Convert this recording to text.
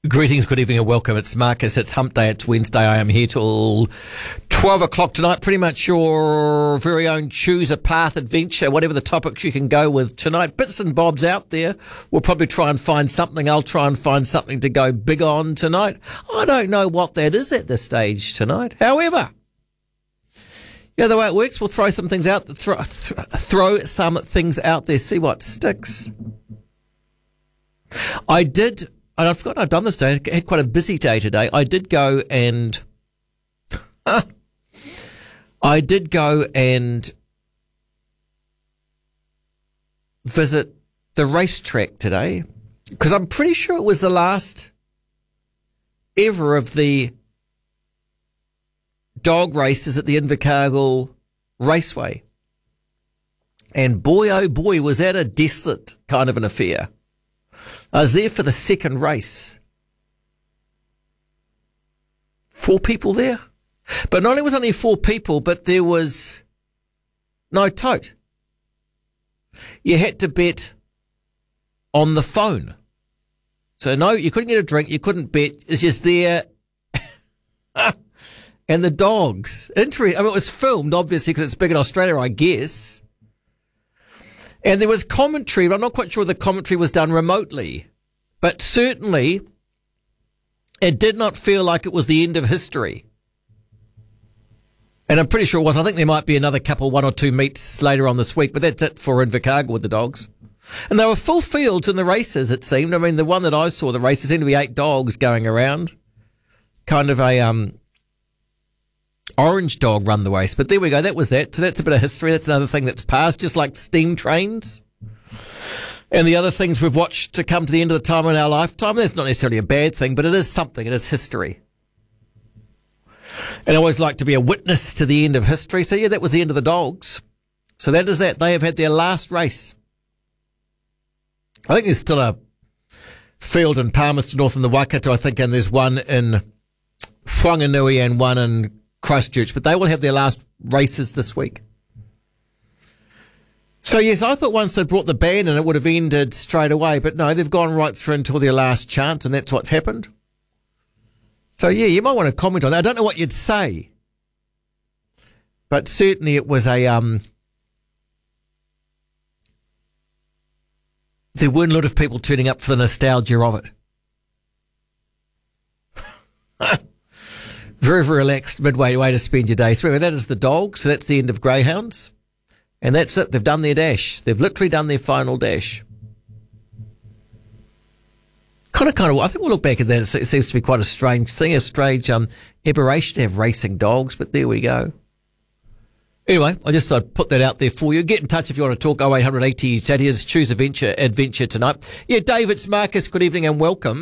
Greetings, good evening and welcome. It's Marcus. It's Hump Day. It's Wednesday. I am here till 12 o'clock tonight. Pretty much your very own choose a path adventure, whatever the topics you can go with tonight. Bits and bobs out there. We'll probably try and find something. I'll try and find something to go big on tonight. I don't know what that is at this stage tonight. However, the way it works, we'll throw some things out, throw some things out there, see what sticks. And I've forgotten I've done this day. I had quite a busy day today. I did go and visit the racetrack today because I'm pretty sure it was the last ever of the dog races at the Invercargill Raceway. And boy, oh boy, was that a desolate kind of an affair. I was there for the second race. 4 people there. But not only was only 4 people, but there was no tote. You had to bet on the phone. So no, you couldn't get a drink, you couldn't bet. It's just there. And the dogs. It was filmed, obviously, because it's big in Australia, I guess. And there was commentary, but I'm not quite sure the commentary was done remotely. But certainly, it did not feel like it was the end of history. And I'm pretty sure it was. I think there might be another couple, 1 or 2 meets later on this week, but that's it for Invercargill with the dogs. And there were full fields in the races, it seemed. I mean, the one that I saw, the races, seemed to be 8 dogs going around. Kind of a orange dog run the race. But there we go. That was that. So that's a bit of history. That's another thing that's passed, just like steam trains. And the other things we've watched to come to the end of the time in our lifetime. That's not necessarily a bad thing, but it is something. It is history. And I always like to be a witness to the end of history. So yeah, that was the end of the dogs. So that is that. They have had their last race. I think there's still a field in Palmerston North in the Waikato, I think, and there's one in Whanganui and one in Christchurch, but they will have their last races this week. So yes, I thought once they brought the ban in, it would have ended straight away, but no, they've gone right through until their last chance, and that's what's happened. So yeah, you might want to comment on that. I don't know what you'd say, but certainly it was a there weren't a lot of people turning up for the nostalgia of it. Very, very relaxed midway way to spend your day. So anyway, that is the dog. So that's the end of greyhounds. And that's it. They've done their dash. They've literally done their final dash. Kind of, I think we'll look back at that. It seems to be quite a strange thing, a strange aberration to have racing dogs, but there we go. Anyway, I just thought I'd put that out there for you. Get in touch if you want to talk. 0880 Saturdays, choose adventure tonight. Yeah, Dave, it's Marcus. Good evening and welcome.